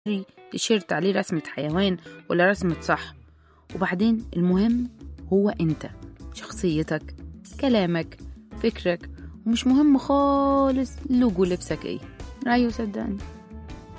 تيشيرت عليه رسمة حيوان ولا رسمة صح. وبعدين المهم هو انت، شخصيتك، كلامك، فكرك، ومش مهم خالص لوجو لبسك ايه. ايوه صدقني.